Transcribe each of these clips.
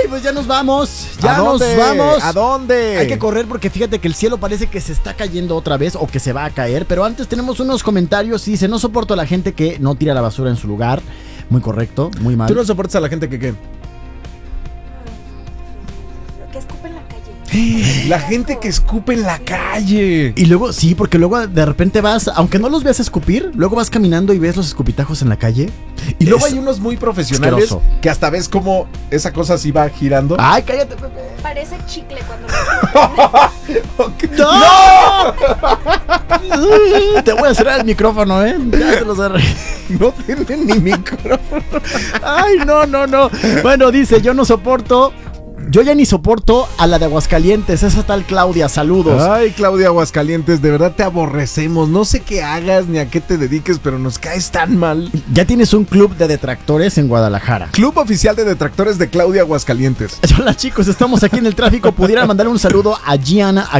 pues ya nos vamos. ¿A dónde? Hay que correr porque fíjate que el cielo parece que se está cayendo otra vez o que se va a caer. Pero antes tenemos unos comentarios. Dice, no soporto a la gente que no tira la basura en su lugar. Muy correcto, muy mal. ¿Tú no soportas a la gente que qué? Que escupe en la calle. La gente que escupe en la calle. Y luego, sí, porque luego de repente vas, aunque no los veas escupir, luego vas caminando y ves los escupitajos en la calle. Y luego hay unos muy profesionales asqueroso. que hasta ves como esa cosa así va girando. ¡Ay, cállate, Pepe! Parece chicle cuando ¡No! Te voy a cerrar el micrófono, ¿eh? Ya te lo cerré. No tienen ni micrófono. Ay, no. Bueno, dice, yo ya ni soporto a la de Aguascalientes, esa tal Claudia, saludos. Ay, Claudia Aguascalientes, de verdad te aborrecemos. No sé qué hagas ni a qué te dediques, pero nos caes tan mal. Ya tienes un club de detractores en Guadalajara. Club oficial de detractores de Claudia Aguascalientes. Hola chicos, estamos aquí en el tráfico. Pudieran mandar un saludo a Giana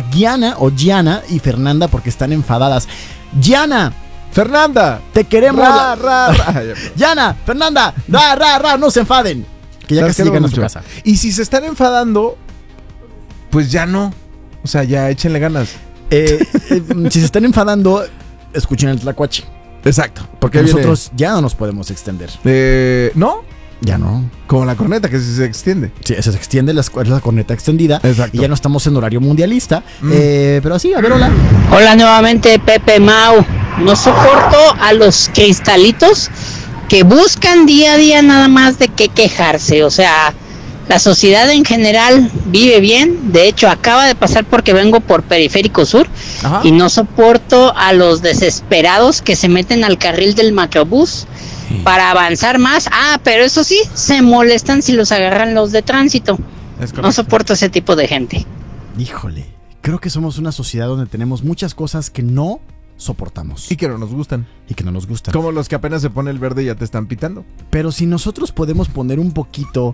y Fernanda porque están enfadadas. Giana, Fernanda, te queremos. Ra. Giana, Fernanda, no se enfaden. Que ya casi llegan a su casa. Y si se están enfadando, pues ya no. O sea, ya échenle ganas. Si se están enfadando, escuchen el tlacuache. Exacto. Porque nosotros ya no nos podemos extender. ¿No? Ya no. Como la corneta, que sí se extiende. Sí, se extiende la corneta extendida. Exacto. Y ya no estamos en horario mundialista. Pero sí, a ver, hola. Hola nuevamente, Pepe Mau. No soporto a los cristalitos que buscan día a día nada más de qué quejarse. O sea, la sociedad en general vive bien. De hecho, acaba de pasar porque vengo por Periférico Sur. Ajá. Y no soporto a los desesperados que se meten al carril del macrobús para avanzar más. Pero eso sí, se molestan si los agarran los de tránsito. No soporto ese tipo de gente. Híjole, creo que somos una sociedad donde tenemos muchas cosas que no soportamos. Y que no nos gustan. Como los que apenas se pone el verde y ya te están pitando. Pero si nosotros podemos poner un poquito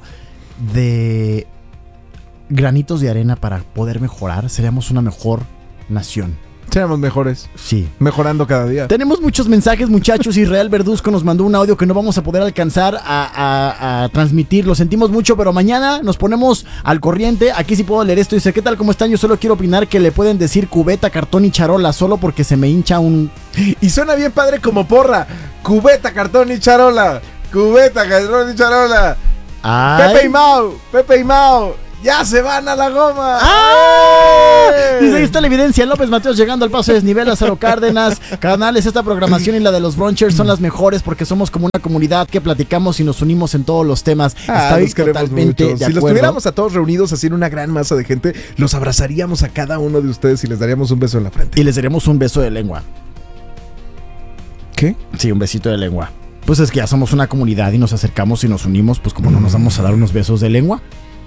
de granitos de arena para poder mejorar, seríamos una mejor nación. Seamos mejores. Sí. Mejorando cada día. Tenemos muchos mensajes, muchachos. Israel Verduzco nos mandó un audio que no vamos a poder alcanzar a transmitir. Lo sentimos mucho, pero mañana nos ponemos al corriente. Aquí sí puedo leer esto. Dice, ¿qué tal? ¿Cómo están? Yo solo quiero opinar que le pueden decir cubeta, cartón y charola solo porque se me hincha un... Y suena bien padre como porra. Cubeta, cartón y charola. Cubeta, cartón y charola. Ay. Pepe y Mau. ¡Ya se van a la goma! Dice, ahí está la evidencia. López Mateos llegando al paso de desnivel a Cero Cárdenas. Canales, esta programación y la de los brunchers son las mejores porque somos como una comunidad que platicamos y nos unimos en todos los temas. Estoy totalmente de acuerdo. Si los tuviéramos a todos reunidos así en una gran masa de gente, los abrazaríamos a cada uno de ustedes y les daríamos un beso en la frente. Y les daríamos un beso de lengua. ¿Qué? Sí, un besito de lengua. Pues es que ya somos una comunidad y nos acercamos y nos unimos, pues como no nos vamos a dar unos besos de lengua.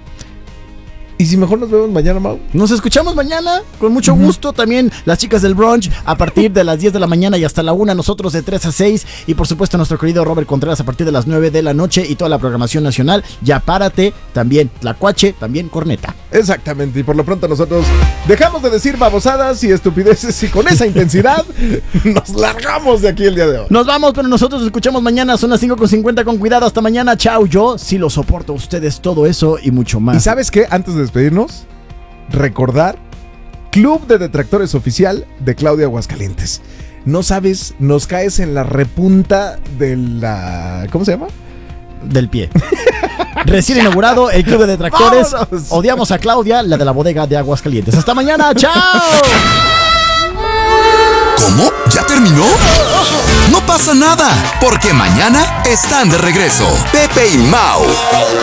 ¿Y si mejor nos vemos mañana, Mau? Nos escuchamos mañana, con mucho gusto. También las chicas del brunch a partir de las 10 de la mañana y hasta la 1, nosotros de 3 a 6. Y por supuesto nuestro querido Robert Contreras a partir de las 9 de la noche y toda la programación nacional. Ya párate, también Tlacuache, también Corneta. Exactamente, y por lo pronto nosotros dejamos de decir babosadas y estupideces y con esa intensidad nos largamos de aquí el día de hoy. Nos vamos, pero nosotros nos escuchamos mañana, son las 5:50 con cuidado. Hasta mañana, chao. Yo sí lo soporto a ustedes, todo eso y mucho más. ¿Y sabes qué? Antes de despedirnos, recordar Club de Detractores Oficial de Claudia Aguascalientes. No sabes, nos caes en la repunta de la... ¿Cómo se llama? Del pie. Recién inaugurado el Club de Detractores. ¡Vámonos! Odiamos a Claudia, la de la bodega de Aguascalientes. Hasta mañana, chao. ¿Cómo? ¿Ya terminó? No pasa nada, porque mañana están de regreso Pepe y Mau.